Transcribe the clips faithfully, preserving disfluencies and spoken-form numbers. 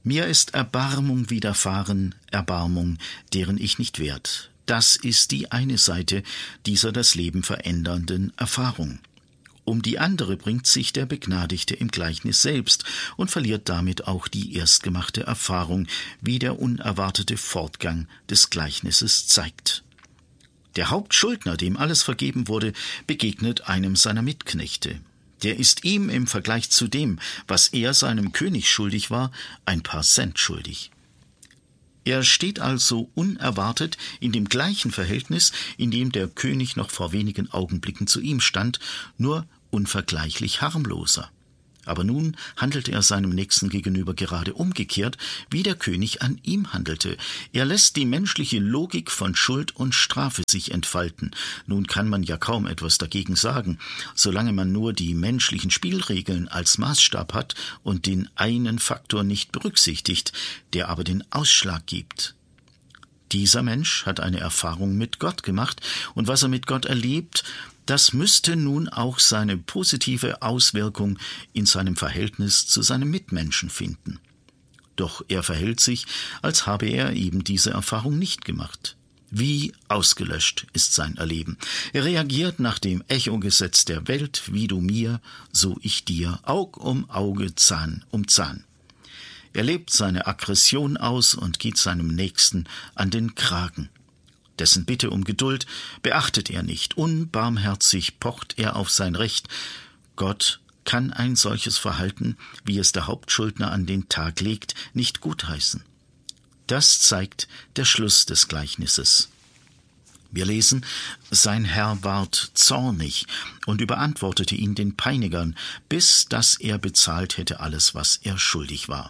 Mir ist Erbarmung widerfahren, Erbarmung, deren ich nicht wert. Das ist die eine Seite dieser das Leben verändernden Erfahrung. Um die andere bringt sich der Begnadigte im Gleichnis selbst und verliert damit auch die erstgemachte Erfahrung, wie der unerwartete Fortgang des Gleichnisses zeigt. Der Hauptschuldner, dem alles vergeben wurde, begegnet einem seiner Mitknechte. Der ist ihm im Vergleich zu dem, was er seinem König schuldig war, ein paar Cent schuldig. Er steht also unerwartet in dem gleichen Verhältnis, in dem der König noch vor wenigen Augenblicken zu ihm stand, nur unvergleichlich harmloser. Aber nun handelt er seinem Nächsten gegenüber gerade umgekehrt, wie der König an ihm handelte. Er lässt die menschliche Logik von Schuld und Strafe sich entfalten. Nun kann man ja kaum etwas dagegen sagen, solange man nur die menschlichen Spielregeln als Maßstab hat und den einen Faktor nicht berücksichtigt, der aber den Ausschlag gibt. Dieser Mensch hat eine Erfahrung mit Gott gemacht, und was er mit Gott erlebt, das müsste nun auch seine positive Auswirkung in seinem Verhältnis zu seinem Mitmenschen finden. Doch er verhält sich, als habe er eben diese Erfahrung nicht gemacht. Wie ausgelöscht ist sein Erleben. Er reagiert nach dem Echo-Gesetz der Welt, wie du mir, so ich dir, Aug um Auge, Zahn um Zahn. Er lebt seine Aggression aus und geht seinem Nächsten an den Kragen. Dessen Bitte um Geduld beachtet er nicht. Unbarmherzig pocht er auf sein Recht. Gott kann ein solches Verhalten, wie es der Hauptschuldner an den Tag legt, nicht gutheißen. Das zeigt der Schluss des Gleichnisses. Wir lesen, sein Herr ward zornig und überantwortete ihn den Peinigern, bis dass er bezahlt hätte alles, was er schuldig war.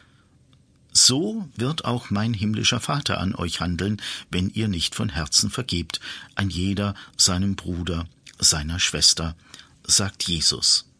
So wird auch mein himmlischer Vater an euch handeln, wenn ihr nicht von Herzen vergebt, ein jeder seinem Bruder, seiner Schwester, sagt Jesus.